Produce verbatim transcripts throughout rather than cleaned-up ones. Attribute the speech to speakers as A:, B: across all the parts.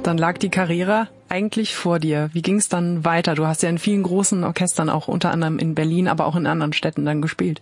A: dann lag die Karriere eigentlich vor dir. Wie ging es dann weiter? Du hast ja in vielen großen Orchestern, auch unter anderem in Berlin, aber auch in anderen Städten dann gespielt.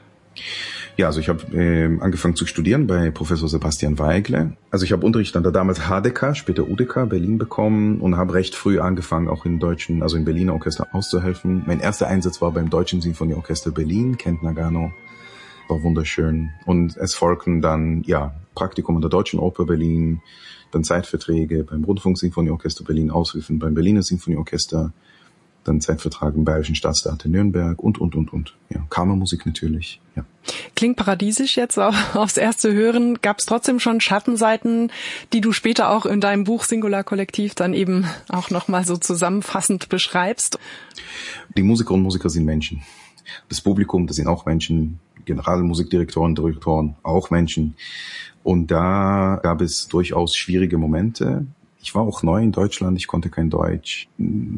B: Ja, also ich habe äh, angefangen zu studieren bei Professor Sebastian Weigle. Also ich habe Unterricht an der damals H D K, später U D K Berlin bekommen und habe recht früh angefangen, auch in deutschen, also im Berliner Orchester auszuhelfen. Mein erster Einsatz war beim Deutschen Sinfonieorchester Berlin, Kent Nagano. War wunderschön. Und es folgten dann, ja, Praktikum an der Deutschen Oper Berlin, dann Zeitverträge beim Rundfunksinfonieorchester Berlin, Aushilfen beim Berliner Sinfonieorchester, dann Zeitvertrag im Bayerischen Staatstheater Nürnberg und, und, und, und. Ja, Kammermusik natürlich, ja.
A: Klingt paradiesisch jetzt aufs erste Hören. Gab es trotzdem schon Schattenseiten, die du später auch in deinem Buch Singular Kollektiv dann eben auch nochmal so zusammenfassend beschreibst?
B: Die Musikerinnen und Musiker sind Menschen. Das Publikum, das sind auch Menschen. Generalmusikdirektoren, Direktoren, auch Menschen. Und da gab es durchaus schwierige Momente. Ich war auch neu in Deutschland, ich konnte kein Deutsch,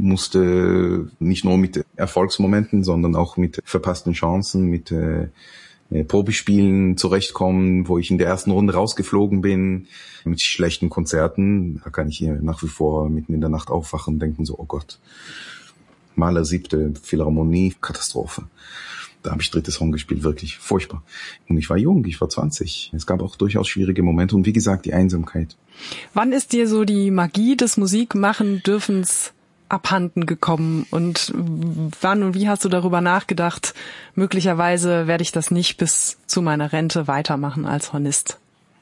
B: musste nicht nur mit Erfolgsmomenten, sondern auch mit verpassten Chancen, mit äh, Probespielen zurechtkommen, wo ich in der ersten Runde rausgeflogen bin, mit schlechten Konzerten. Da kann ich hier nach wie vor mitten in der Nacht aufwachen und denken so, oh Gott, Mahler siebte Philharmonie, Katastrophe. Da habe ich drittes Horn gespielt, wirklich furchtbar. Und ich war jung, ich war zwanzig. Es gab auch durchaus schwierige Momente und wie gesagt, die Einsamkeit.
A: Wann ist dir so die Magie des Musikmachen-Dürfens abhanden gekommen und wann und wie hast du darüber nachgedacht, möglicherweise werde ich das nicht bis zu meiner Rente weitermachen als Hornist?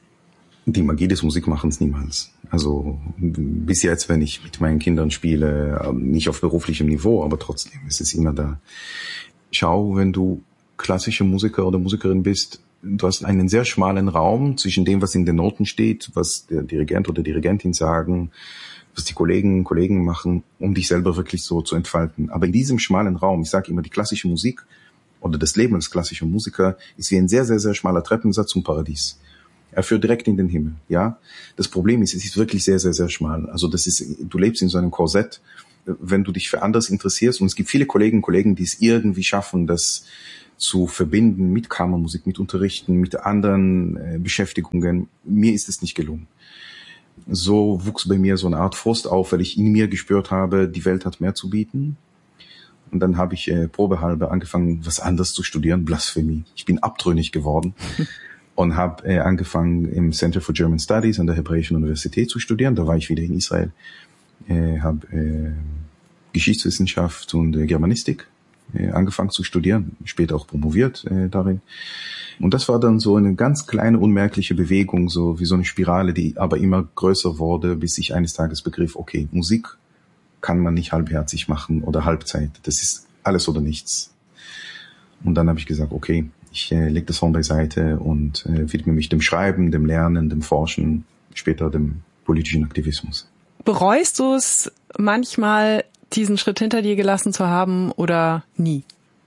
B: Die Magie des Musikmachens niemals. Also bis jetzt, wenn ich mit meinen Kindern spiele, nicht auf beruflichem Niveau, aber trotzdem ist es immer da. Schau, wenn du klassischer Musiker oder Musikerin bist, du hast einen sehr schmalen Raum zwischen dem, was in den Noten steht, was der Dirigent oder Dirigentin sagen, was die Kollegen und Kollegen machen, um dich selber wirklich so zu entfalten. Aber in diesem schmalen Raum, ich sage immer, die klassische Musik oder das Leben als klassischer Musiker ist wie ein sehr, sehr, sehr schmaler Treppensatz zum Paradies. Er führt direkt in den Himmel, ja. Das Problem ist, es ist wirklich sehr, sehr, sehr schmal. Also das ist, du lebst in so einem Korsett, wenn du dich für anderes interessierst. Und es gibt viele Kolleginnen und Kollegen, die es irgendwie schaffen, das zu verbinden mit Kammermusik, mit Unterrichten, mit anderen äh, Beschäftigungen. Mir ist es nicht gelungen. So wuchs bei mir so eine Art Frust auf, weil ich in mir gespürt habe, die Welt hat mehr zu bieten. Und dann habe ich äh, probehalber angefangen, was anderes zu studieren, Blasphemie. Ich bin abtrünnig geworden und habe äh, angefangen, im Center for German Studies an der Hebräischen Universität zu studieren. Da war ich wieder in Israel. Äh, habe äh, Geschichtswissenschaft und äh, Germanistik äh, angefangen zu studieren, später auch promoviert äh, darin. Und das war dann so eine ganz kleine, unmerkliche Bewegung, so wie so eine Spirale, die aber immer größer wurde, bis ich eines Tages begriff, okay, Musik kann man nicht halbherzig machen oder Halbzeit. Das ist alles oder nichts. Und dann habe ich gesagt, okay, ich äh, lege das Horn beiseite und äh, widme mich dem Schreiben, dem Lernen, dem Forschen, später dem politischen Aktivismus.
A: Bereust du es manchmal, diesen Schritt hinter dir gelassen zu haben oder nie?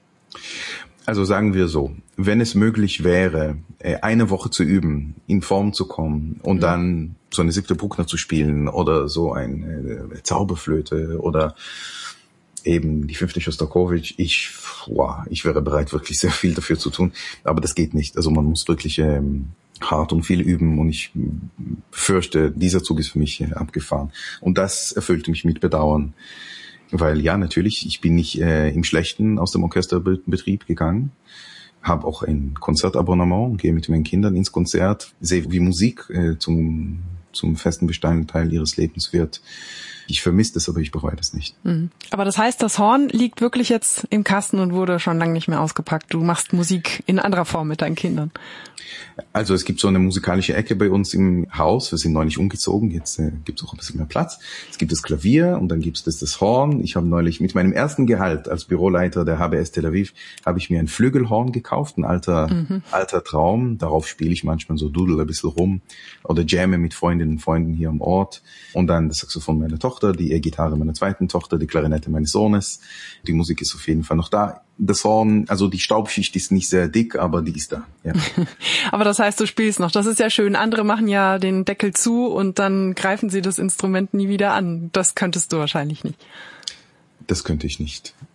B: Also sagen wir so, wenn es möglich wäre, eine Woche zu üben, in Form zu kommen und mhm. dann so eine siebte Bruckner zu spielen oder so eine Zauberflöte oder eben die fünfte Schostakowitsch, ich, wow, ich wäre bereit, wirklich sehr viel dafür zu tun, aber das geht nicht. Also man muss wirklich ähm, hart und viel üben und ich fürchte, dieser Zug ist für mich äh, abgefahren. Und das erfüllte mich mit Bedauern. Weil ja, natürlich, ich bin nicht äh, im Schlechten aus dem Orchesterbetrieb gegangen, habe auch ein Konzertabonnement, gehe mit meinen Kindern ins Konzert, sehe, wie Musik äh, zum zum festen Bestandteil ihres Lebens wird. Ich vermisse das, aber ich bereue das nicht.
A: Mhm. Aber das heißt, das Horn liegt wirklich jetzt im Kasten und wurde schon lange nicht mehr ausgepackt. Du machst Musik in anderer Form mit deinen Kindern.
B: Also es gibt so eine musikalische Ecke bei uns im Haus. Wir sind neulich umgezogen. Jetzt äh, gibt es auch ein bisschen mehr Platz. Es gibt das Klavier und dann gibt es das, das Horn. Ich habe neulich mit meinem ersten Gehalt als Büroleiter der H B S Tel Aviv habe ich mir ein Flügelhorn gekauft, ein alter mhm. alter Traum. Darauf spiele ich manchmal so, dudel ein bisschen rum oder jamme mit Freundinnen und Freunden hier am Ort. Und dann das Saxophon meiner Tochter, die E-Gitarre meiner zweiten Tochter, die Klarinette meines Sohnes. Die Musik ist auf jeden Fall noch da. Das Horn, also die Staubschicht ist nicht sehr dick, aber die ist da. Ja.
A: Aber das heißt, du spielst noch. Das ist ja schön. Andere machen ja den Deckel zu und dann greifen sie das Instrument nie wieder an. Das könntest du wahrscheinlich nicht.
B: Das könnte ich nicht.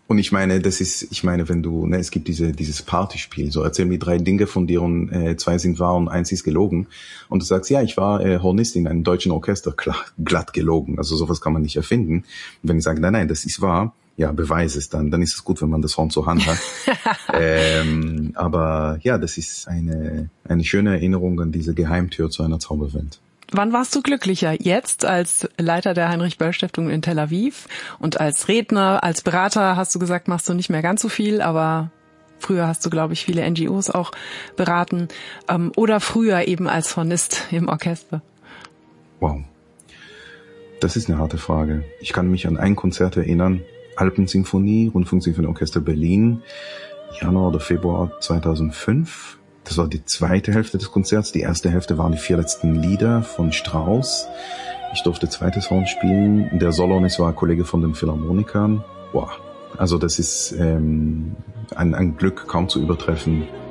B: Und ich meine, das ist, ich meine, wenn du, ne, es gibt diese, dieses Partyspiel, so erzähl mir drei Dinge von dir und äh, zwei sind wahr und eins ist gelogen. Und du sagst, ja, ich war äh, Hornist in einem deutschen Orchester, klar, glatt gelogen. Also sowas kann man nicht erfinden. Und wenn ich sage, nein, nein, das ist wahr, ja, beweise es dann, dann ist es gut, wenn man das Horn zur Hand hat. ähm, aber ja, das ist eine, eine schöne Erinnerung an diese Geheimtür zu einer Zauberwelt.
A: Wann warst du glücklicher? Jetzt als Leiter der Heinrich-Böll-Stiftung in Tel Aviv und als Redner, als Berater hast du gesagt, machst du nicht mehr ganz so viel, aber früher hast du, glaube ich, viele N G Os auch beraten. Ähm, oder früher eben als Hornist im Orchester?
B: Wow. Das ist eine harte Frage. Ich kann mich an ein Konzert erinnern, Alpensinfonie, Rundfunksinfonieorchester Berlin, Januar oder Februar zweitausendfünf. Das war die zweite Hälfte des Konzerts. Die erste Hälfte waren die vier letzten Lieder von Strauss. Ich durfte zweites Horn spielen. Der Soloist war ein Kollege von den Philharmonikern. Boah, also das ist ähm, ein, ein Glück kaum zu übertreffen.